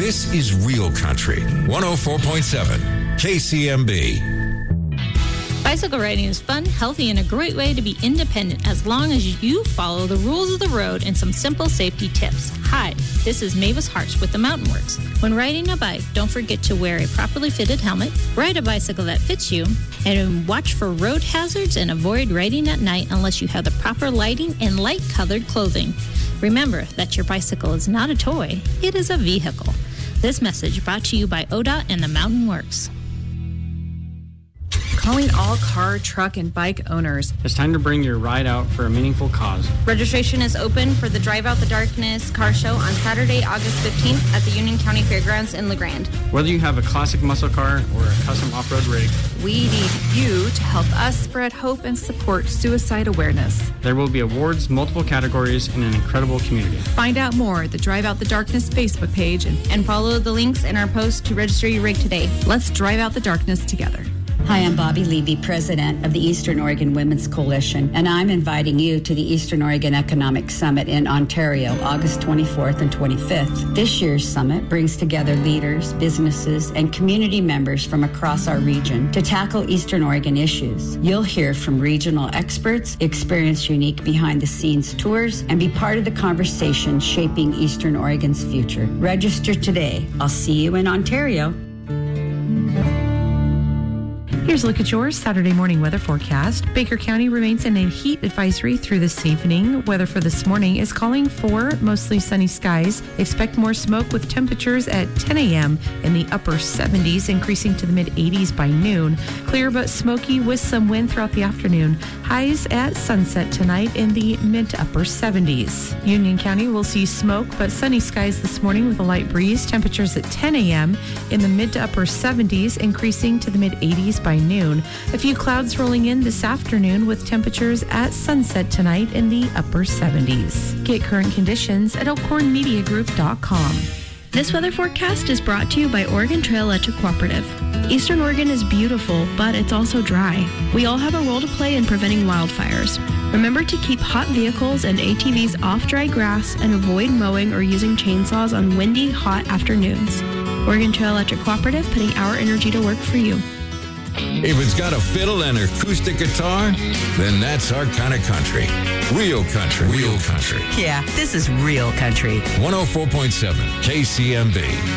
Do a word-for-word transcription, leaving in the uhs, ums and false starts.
This is Real Country, one oh four point seven K C M B. Bicycle riding is fun, healthy, and a great way to be independent as long as you follow the rules of the road and some simple safety tips. Hi, this is Mavis Harsh with the Mountain Works. When riding a bike, don't forget to wear a properly fitted helmet, ride a bicycle that fits you, and watch for road hazards and avoid riding at night unless you have the proper lighting and light-colored clothing. Remember that your bicycle is not a toy, it is a vehicle. This message brought to you by O D O T and the Mountain Works. Calling all car, truck, and bike owners. It's time to bring your ride out for a meaningful cause. Registration is open for the Drive Out the Darkness car show on Saturday, August fifteenth at the Union County Fairgrounds in La Grande. Whether you have a classic muscle car or a custom off-road rig, we need you to help us spread hope and support suicide awareness. There will be awards, multiple categories, and an incredible community. Find out more at the Drive Out the Darkness Facebook page and, and follow the links in our post to register your rig today. Let's drive out the darkness together. Hi, I'm Bobby Levy, president of the Eastern Oregon Women's Coalition, and I'm inviting you to the Eastern Oregon Economic Summit in Ontario, August twenty-fourth and twenty-fifth. This year's summit brings together leaders, businesses, and community members from across our region to tackle Eastern Oregon issues. You'll hear from regional experts, experience unique behind-the-scenes tours, and be part of the conversation shaping Eastern Oregon's future. Register today. I'll see you in Ontario. Here's a look at your Saturday morning weather forecast. Baker County remains in a heat advisory through this evening. Weather for this morning is calling for mostly sunny skies. Expect more smoke with temperatures at ten a.m. in the upper seventies, increasing to the mid eighties by noon. Clear but smoky with some wind throughout the afternoon. Highs at sunset tonight in the mid to upper seventies. Union County will see smoke but sunny skies this morning with a light breeze. Temperatures at ten a.m. in the mid to upper seventies, increasing to the mid eighties by noon. A few clouds rolling in this afternoon with temperatures at sunset tonight in the upper seventies. Get current conditions at elkhorn media group dot com. This weather forecast is brought to you by Oregon Trail Electric Cooperative. Eastern Oregon is beautiful, but it's also dry. We all have a role to play in preventing wildfires. Remember to keep hot vehicles and A T Vs off dry grass and avoid mowing or using chainsaws on windy, hot afternoons. Oregon Trail Electric Cooperative, putting our energy to work for you. If it's got a fiddle and acoustic guitar, then that's our kind of country. Real country. Real country. Yeah, this is real country. one oh four point seven K C M B.